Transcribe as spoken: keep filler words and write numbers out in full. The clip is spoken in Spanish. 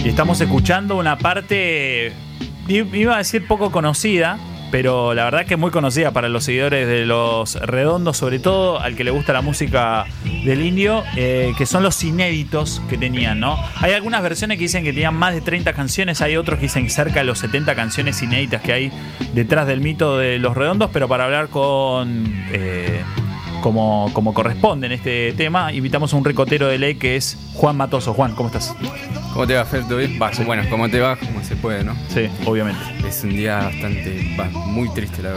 Y estamos escuchando una parte, iba a decir poco conocida, pero la verdad que es muy conocida para los seguidores de Los Redondos, sobre todo al que le gusta la música del Indio, eh, que son los inéditos que tenían, ¿no? Hay algunas versiones que dicen que tenían más de treinta canciones, hay otros que dicen cerca de los setenta canciones inéditas que hay detrás del mito de Los Redondos, pero para hablar con... Eh, como, como corresponde en este tema, invitamos a un ricotero de ley que es Juan Matoso. Juan, ¿cómo estás? ¿Cómo te va, Fer? ¿Todo bien? Va, bueno, ¿cómo te va? Como se puede, ¿no? Sí, obviamente. Es un día bastante, va, muy triste, la verdad.